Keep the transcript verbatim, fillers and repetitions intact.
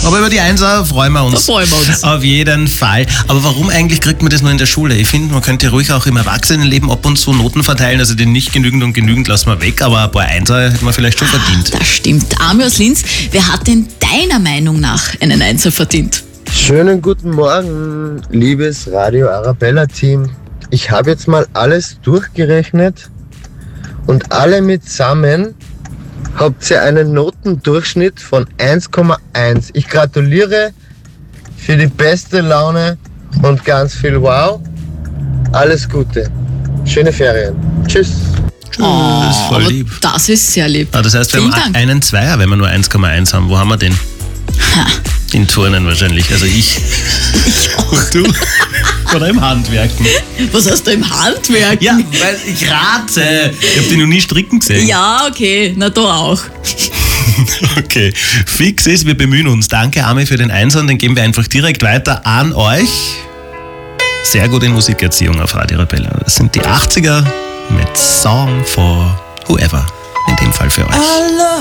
Aber über die Einser freuen wir uns. Da freuen wir uns. Auf jeden Fall. Aber warum eigentlich kriegt man das nur in der Schule? Ich finde, man könnte ruhig auch im Erwachsenenleben ab und zu Noten verteilen. Also den nicht genügend und genügend lassen wir weg, aber ein paar Einser hätten wir vielleicht schon verdient. Das stimmt. Arme aus Linz, wer hat denn deiner Meinung nach einen Einser verdient? Schönen guten Morgen, liebes Radio Arabella-Team. Ich habe jetzt mal alles durchgerechnet und alle mitsammen habt ihr einen Notendurchschnitt von eins Komma eins. Ich gratuliere für die beste Laune und ganz viel Wow. Alles Gute. Schöne Ferien. Tschüss. Tschüss, voll aber lieb. Das ist sehr lieb. Ah, das heißt, wir Vielen haben Dank. einen Zweier, wenn wir nur eins Komma eins haben. Wo haben wir den? Ha, In Turnen wahrscheinlich. Also ich. ich auch. Und du? Oder im Handwerken. Was hast du im Handwerk? Ja, weil ich rate. Ich habe die noch nie stricken gesehen. Ja, okay. Na, da auch. Okay, fix ist, wir bemühen uns. Danke, Ami, für den Einsern. Den geben wir einfach direkt weiter an euch. Sehr gute Musikerziehung auf Radio Arabella. Das sind die achtziger mit Song for Whoever. In dem Fall für euch.